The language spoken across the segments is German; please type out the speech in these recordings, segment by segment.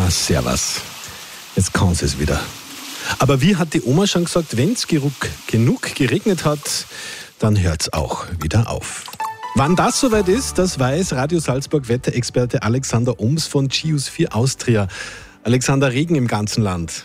Na, servus. Jetzt kann es wieder. Aber wie hat die Oma schon gesagt, wenn es genug geregnet hat, dann hört es auch wieder auf. Wann das soweit ist, das weiß Radio Salzburg Wetterexperte Alexander Oms von GEOS4 Austria. Alexander, Regen im ganzen Land.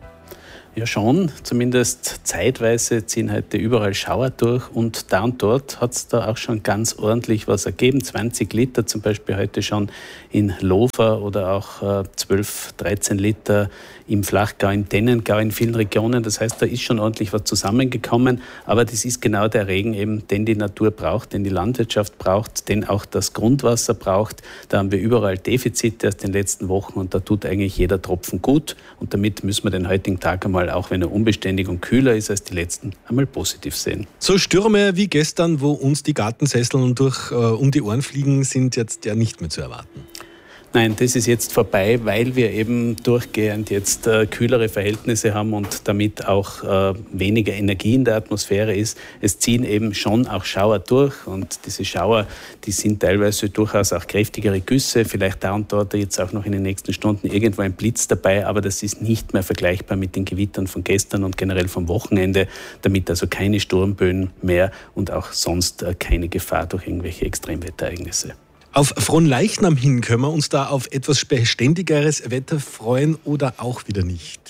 Ja schon, zumindest zeitweise ziehen heute überall Schauer durch und dort hat es da auch schon ganz ordentlich was ergeben. 20 Liter zum Beispiel heute schon in Lofer oder auch 12, 13 Liter im Flachgau, im Tennengau, in vielen Regionen. Das heißt, da ist schon ordentlich was zusammengekommen, aber das ist genau der Regen eben, den die Natur braucht, den die Landwirtschaft braucht, den auch das Grundwasser braucht. Da haben wir überall Defizite aus den letzten Wochen und da tut eigentlich jeder Tropfen gut und damit müssen wir den heutigen Tag einmal, auch wenn er unbeständig und kühler ist als die letzten, einmal positiv sehen. So Stürme wie gestern, wo uns die Gartensesseln um die Ohren fliegen, sind jetzt ja nicht mehr zu erwarten. Nein, das ist jetzt vorbei, weil wir eben durchgehend jetzt kühlere Verhältnisse haben und damit auch weniger Energie in der Atmosphäre ist. Es ziehen eben schon auch Schauer durch und diese Schauer, die sind teilweise durchaus auch kräftigere Güsse, vielleicht da und dort jetzt auch noch in den nächsten Stunden irgendwo ein Blitz dabei, aber das ist nicht mehr vergleichbar mit den Gewittern von gestern und generell vom Wochenende, damit also keine Sturmböen mehr und auch sonst keine Gefahr durch irgendwelche Extremwetterereignisse. Auf Fronleichnam hin können wir uns da auf etwas beständigeres Wetter freuen oder auch wieder nicht?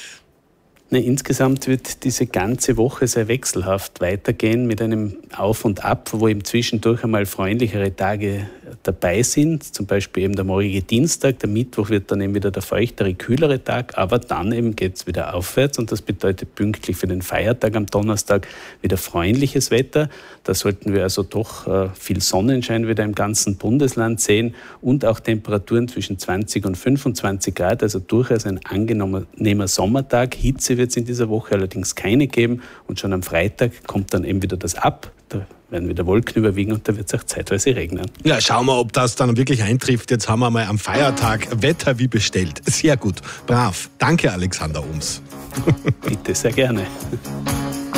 Insgesamt wird diese ganze Woche sehr wechselhaft weitergehen mit einem Auf und Ab, wo eben zwischendurch einmal freundlichere Tage dabei sind. Zum Beispiel eben der morgige Dienstag, der Mittwoch wird dann eben wieder der feuchtere, kühlere Tag, aber dann eben geht es wieder aufwärts und das bedeutet pünktlich für den Feiertag am Donnerstag wieder freundliches Wetter. Da sollten wir also doch viel Sonnenschein wieder im ganzen Bundesland sehen und auch Temperaturen zwischen 20 und 25 Grad, also durchaus ein angenehmer Sommertag. Hitze wird es in dieser Woche allerdings keine geben und schon am Freitag kommt dann eben wieder das Ab. Da werden wieder Wolken überwiegen und da wird es auch zeitweise regnen. Ja, schauen wir, ob das dann wirklich eintrifft. Jetzt haben wir mal am Feiertag Wetter wie bestellt. Sehr gut, brav. Danke, Alexander Oms. Bitte, sehr gerne.